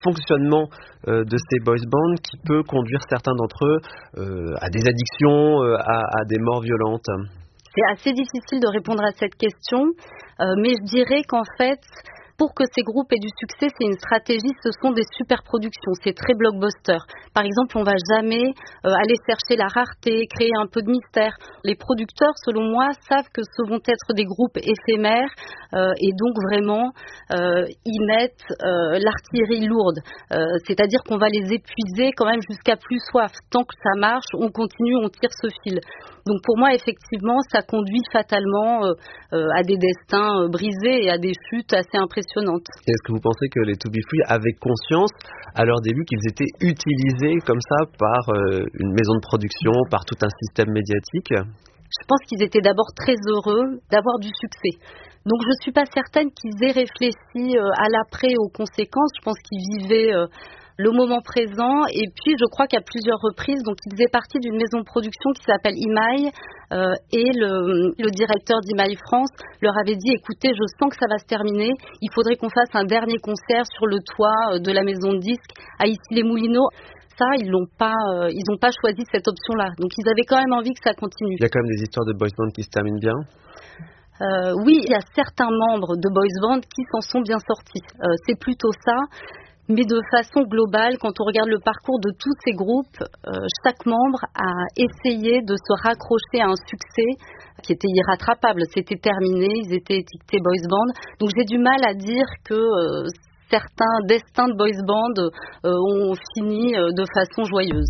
fonctionnement de ces boys bands qui peut conduire certains d'entre eux à des addictions, à des morts violentes? C'est assez difficile de répondre à cette question, mais je dirais qu'en fait, pour que ces groupes aient du succès, c'est une stratégie, ce sont des super productions, c'est très blockbuster. Par exemple, on ne va jamais aller chercher la rareté, créer un peu de mystère. Les producteurs, selon moi, savent que ce vont être des groupes éphémères et donc vraiment, ils mettent l'artillerie lourde. C'est-à-dire qu'on va les épuiser quand même jusqu'à plus soif. Tant que ça marche, on continue, on tire ce fil. Donc pour moi, effectivement, ça conduit fatalement à des destins brisés et à des chutes assez impressionnantes. Est-ce que vous pensez que les To Be Free avaient conscience à leur début qu'ils étaient utilisés comme ça par une maison de production, par tout un système médiatique? Je pense qu'ils étaient d'abord très heureux d'avoir du succès. Donc je ne suis pas certaine qu'ils aient réfléchi à l'après, aux conséquences. Je pense qu'ils vivaient le moment présent, et puis je crois qu'à plusieurs reprises, donc ils faisaient partie d'une maison de production qui s'appelle EMI, et le directeur d'EMI France leur avait dit: écoutez, je sens que ça va se terminer, il faudrait qu'on fasse un dernier concert sur le toit de la maison de disques à Issy-les-Moulineaux. Ça, ils n'ont pas choisi cette option-là, donc ils avaient quand même envie que ça continue. Il y a quand même des histoires de boys band qui se terminent bien? Oui, il y a certains membres de boys band qui s'en sont bien sortis, c'est plutôt ça. Mais de façon globale, quand on regarde le parcours de tous ces groupes, chaque membre a essayé de se raccrocher à un succès qui était irrattrapable. C'était terminé, ils étaient étiquetés boys band. Donc j'ai du mal à dire que certains destins de boys band ont fini de façon joyeuse.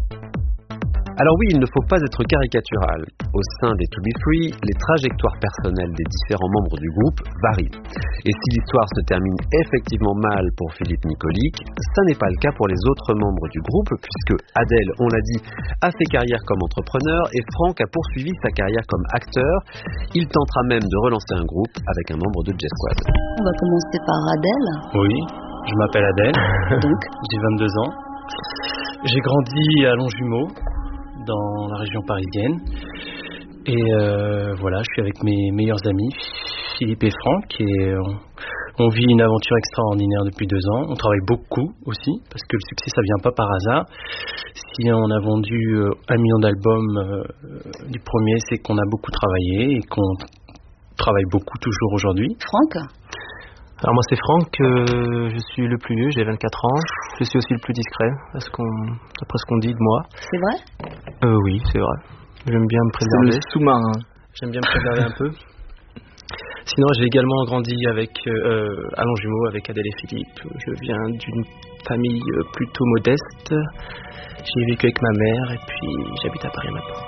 Alors oui, il ne faut pas être caricatural. Au sein des To Be Free, les trajectoires personnelles des différents membres du groupe varient. Et si l'histoire se termine effectivement mal pour Philippe Nicolic, ça n'est pas le cas pour les autres membres du groupe, puisque Adèle, on l'a dit, a fait carrière comme entrepreneur et Franck a poursuivi sa carrière comme acteur. Il tentera même de relancer un groupe avec un membre de J Squad. On va commencer par Adèle. Oui, je m'appelle Adèle, Donc. J'ai 22 ans. J'ai grandi à Longjumeau, dans la région parisienne, et voilà, je suis avec mes meilleurs amis Philippe et Franck, et on vit une aventure extraordinaire depuis 2 ans. On travaille beaucoup aussi, parce que le succès ça vient pas par hasard. Si on a vendu 1 million d'albums du premier, c'est qu'on a beaucoup travaillé et qu'on travaille beaucoup toujours aujourd'hui. Franck? Alors moi c'est Franck, je suis le plus vieux, j'ai 24 ans, je suis aussi le plus discret, d'après ce qu'on dit de moi. C'est vrai? Oui, c'est vrai. J'aime bien me préserver. C'est le sous-marin. J'aime bien me préserver un peu. Sinon j'ai également grandi à Longjumeau avec Adèle et Philippe. Je viens d'une famille plutôt modeste. J'y ai vécu avec ma mère et puis j'habite à Paris maintenant.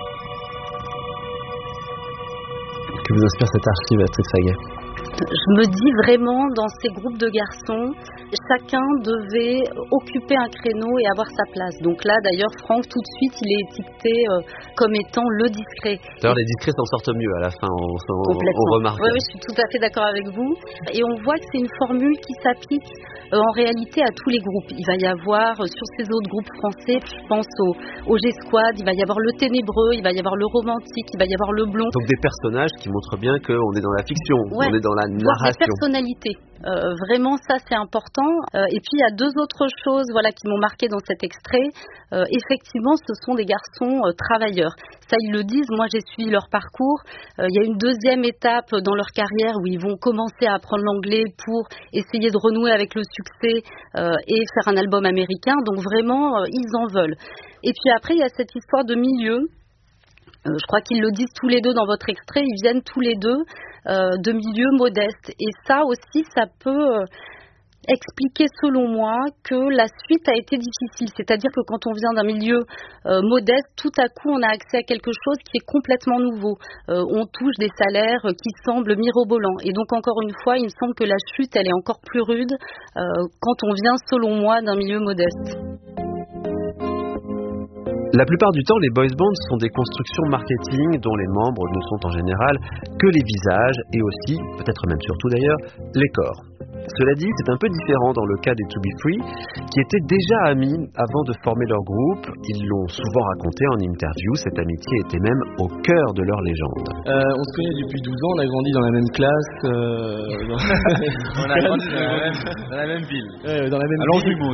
Que vous inspire cette archive, Astrid Saguet? Je me dis vraiment, dans ces groupes de garçons, chacun devait occuper un créneau et avoir sa place. Donc là, d'ailleurs, Franck, tout de suite, il est étiqueté comme étant le discret. D'ailleurs, les discrets s'en sortent mieux à la fin, on remarque. Oui, je suis tout à fait d'accord avec vous. Et on voit que c'est une formule qui s'applique en réalité à tous les groupes. Il va y avoir, sur ces autres groupes français, je pense au G-Squad, il va y avoir le ténébreux, il va y avoir le romantique, il va y avoir le blond. Donc des personnages qui montrent bien qu'on est dans la fiction, ouais, on est dans la narration. Des personnalités. Vraiment, ça c'est important. Et puis il y a 2 autres choses qui m'ont marqué dans cet extrait. Effectivement, ce sont des garçons travailleurs. Ça, ils le disent. Moi, j'ai suivi leur parcours. Il y a une 2e étape dans leur carrière où ils vont commencer à apprendre l'anglais pour essayer de renouer avec le succès et faire un album américain. Donc vraiment, ils en veulent. Et puis après, il y a cette histoire de milieu. Je crois qu'ils le disent tous les deux dans votre extrait. Ils viennent tous les deux de milieux modestes. Et ça aussi, ça peut expliquer selon moi que la suite a été difficile. C'est-à-dire que quand on vient d'un milieu modeste, tout à coup on a accès à quelque chose qui est complètement nouveau. On touche des salaires qui semblent mirobolants. Et donc encore une fois, il me semble que la chute elle est encore plus rude quand on vient selon moi d'un milieu modeste. La plupart du temps, les boys bands sont des constructions marketing dont les membres ne sont en général que les visages et aussi, peut-être même surtout d'ailleurs, les corps. Cela dit, c'est un peu différent dans le cas des To Be Free, qui étaient déjà amis avant de former leur groupe. Ils l'ont souvent raconté en interview, cette amitié était même au cœur de leur légende. On se connaît depuis 12 ans, on a grandi dans la même classe. On a grandi dans la même ville. Dans la même à Longjumeau,